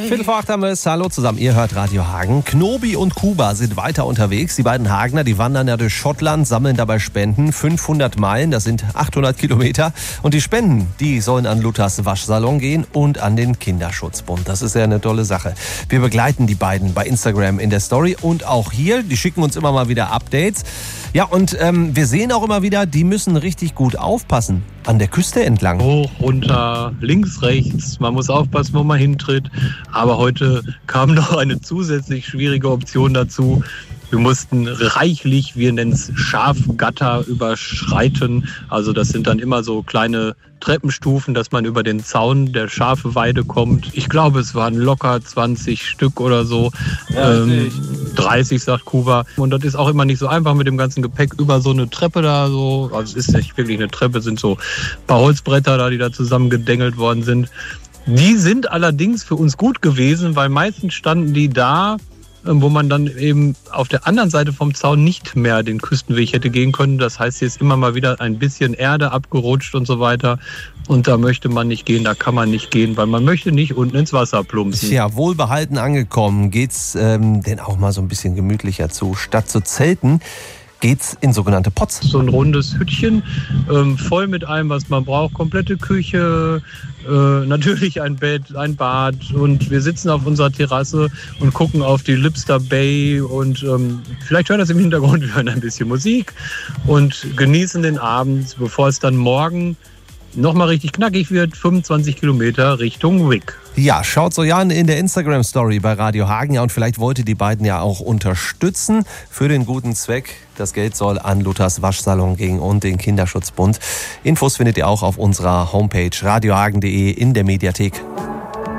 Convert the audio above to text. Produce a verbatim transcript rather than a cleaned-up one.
Viertel vor acht haben wir es. Hallo zusammen, ihr hört Radio Hagen. Knobi und Kuba sind weiter unterwegs. Die beiden Hagener, die wandern ja durch Schottland, sammeln dabei Spenden. fünfhundert Meilen, das sind achthundert Kilometer. Und die Spenden, die sollen an Luthers Waschsalon gehen und an den Kinderschutzbund. Das ist ja eine tolle Sache. Wir begleiten die beiden bei Instagram in der Story und auch hier. Die schicken uns immer mal wieder Updates. Ja, und ähm, wir sehen auch immer wieder, die müssen richtig gut aufpassen. An der Küste entlang. Hoch, runter, links, rechts. Man muss aufpassen, wo man hintritt. Aber heute kam noch eine zusätzlich schwierige Option dazu. Wir mussten reichlich, wir nennen es Schafgatter, überschreiten. Also das sind dann immer so kleine Treppenstufen, dass man über den Zaun der Schafeweide kommt. Ich glaube, es waren locker zwanzig Stück oder so. Ähm, dreißig, sagt Kuba. Und das ist auch immer nicht so einfach mit dem ganzen Gepäck über so eine Treppe da. So. Also es ist nicht wirklich eine Treppe, es sind so ein paar Holzbretter da, die da zusammengedengelt worden sind. Die sind allerdings für uns gut gewesen, weil meistens standen die da, wo man dann eben auf der anderen Seite vom Zaun nicht mehr den Küstenweg hätte gehen können. Das heißt, hier ist immer mal wieder ein bisschen Erde abgerutscht und so weiter. Und da möchte man nicht gehen, da kann man nicht gehen, weil man möchte nicht unten ins Wasser plumpsen. Ja, wohlbehalten angekommen. Geht's ähm, denn auch mal so ein bisschen gemütlicher zu? Statt zu zelten, geht's in sogenannte Pots. So ein rundes Hüttchen, ähm, voll mit allem, was man braucht. Komplette Küche, äh, natürlich ein Bett, ein Bad. Und wir sitzen auf unserer Terrasse und gucken auf die Lipster Bay. Und ähm, vielleicht hören das im Hintergrund, wir hören ein bisschen Musik und genießen den Abend, bevor es dann morgen nochmal richtig knackig wird, fünfundzwanzig Kilometer Richtung Wick. Ja, schaut so ja an in der Instagram-Story bei Radio Hagen. Ja, und vielleicht wollt ihr die beiden ja auch unterstützen für den guten Zweck. Das Geld soll an Luthers Waschsalon gehen und den Kinderschutzbund. Infos findet ihr auch auf unserer Homepage radiohagen punkt de in der Mediathek.